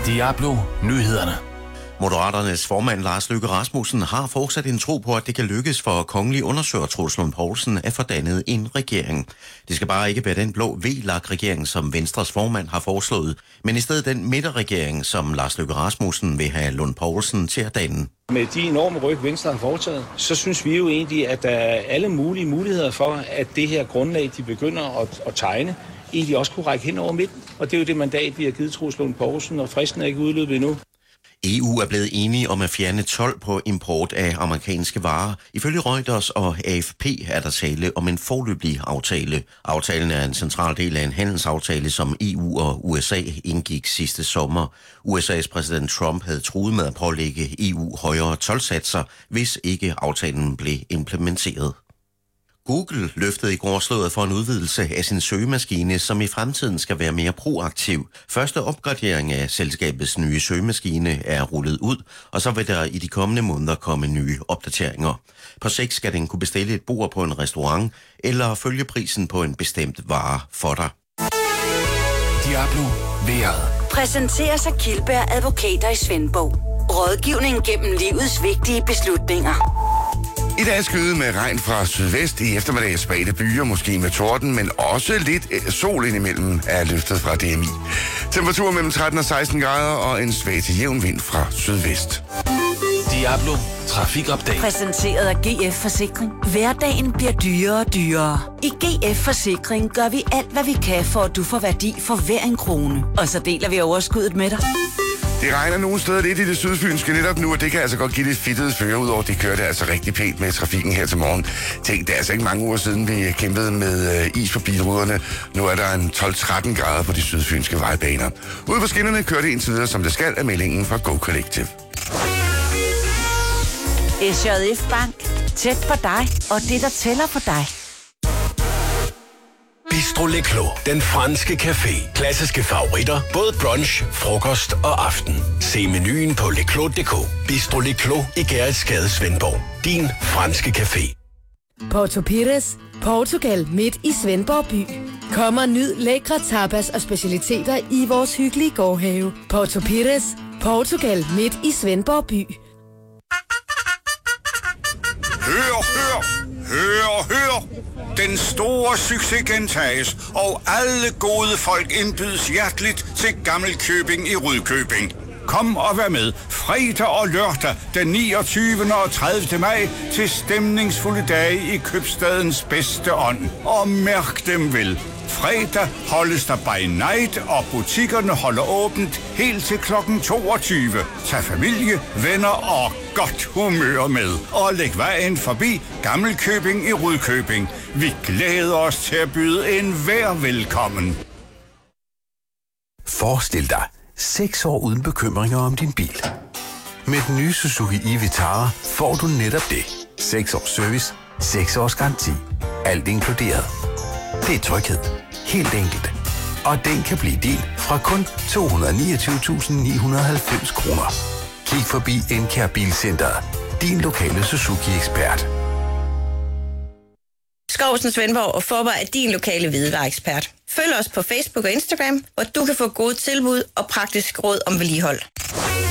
Diablo Nyhederne. Moderaternes formand Lars Løkke Rasmussen har fortsat en tro på, at det kan lykkes for kongelig undersøger Troels Lund Poulsen at få dannet en regering. Det skal bare ikke være den blå VLAK-regering, som Venstres formand har foreslået, men i stedet den midterregering, som Lars Løkke Rasmussen vil have Lund Poulsen til at danne. Med de enorme ryg, Venstre har foretaget, så synes vi jo egentlig, at der er alle mulige muligheder for, at det her grundlag, de begynder at tegne, egentlig også kunne række hen over midten. Og det er jo det mandat, vi har givet Troels Lund Poulsen, og fristen er ikke udløbet endnu. EU er blevet enige om at fjerne told på import af amerikanske varer. Ifølge Reuters og AFP er der tale om en foreløbig aftale. Aftalen er en central del af en handelsaftale, som EU og USA indgik sidste sommer. USA's præsident Trump havde truet med at pålægge EU højere toldsatser, hvis ikke aftalen blev implementeret. Google løftede i går sløret for en udvidelse af sin søgemaskine, som i fremtiden skal være mere proaktiv. Første opgradering af selskabets nye søgemaskine er rullet ud, og så vil der i de kommende måneder komme nye opdateringer. På sigt skal den kunne bestille et bord på en restaurant, eller følge prisen på en bestemt vare for dig. Diablo Vejret. Præsenteres af Kildberg Advokater i Svendborg. Rådgivning gennem livets vigtige beslutninger. I dag skyde med regn fra sydvest, i eftermiddag spredte byer, måske med torden, men også lidt sol indimellem er løftet fra DMI. Temperatur mellem 13 og 16 grader og en svag til jævn vind fra sydvest. Diablo Trafikupdate. Præsenteret af GF Forsikring. Hverdagen bliver dyrere og dyrere. I GF Forsikring gør vi alt, hvad vi kan, for at du får værdi for hver en krone. Og så deler vi overskuddet med dig. Det regner nogle steder lidt i det sydfynske netop nu, og det kan altså godt give lidt fedtede fører ud over. Det kørte altså rigtig pænt med trafikken her til morgen. Tænk, det er altså ikke mange uger siden, vi kæmpede med is på bilruderne. Nu er der en 12-13 grader på de sydfynske vejbaner. Ude på skinnerne kører det indtil videre, som det skal, af meldingen fra Go Collective. SJF Bank. Tæt på dig, og det, der tæller på dig. Bistro Le Clos, den franske café. Klassiske favoritter, både brunch, frokost og aften. Se menuen på leclos.dk. Bistro Le Clos i Gerritsgade, Svendborg. Din franske café. Porto Pires, Portugal midt i Svendborg by. Kom og nyd lækre tapas og specialiteter i vores hyggelige gårdhave. Porto Pires, Portugal midt i Svendborg by. Hør! Den store succes gentages, og alle gode folk indbydes hjerteligt til Gammelkøbing i Rudkøbing. Kom og vær med fredag og lørdag den 29. og 30. maj til stemningsfulde dage i købstadens bedste ånd. Og mærk dem vel. Fredag holdes der by night, og butikkerne holder åbent helt til klokken 22. Tag familie, venner og godt humør med. Og læg vejen forbi Gammelkøbing i Rudkøbing. Vi glæder os til at byde enhver velkommen. Forestil dig 6 år uden bekymringer om din bil. Med den nye Suzuki e-Vitara får du netop det. 6 års service, 6 års garanti. Alt inkluderet. Det er tryghed. Helt enkelt. Og den kan blive din fra kun 229.990 kroner. Kig forbi Encare Bilcenter. Din lokale Suzuki-ekspert. Skovsen Svendborg og Forborg er din lokale hvidevareekspert. Følg os på Facebook og Instagram, hvor du kan få gode tilbud og praktisk råd om vedligehold.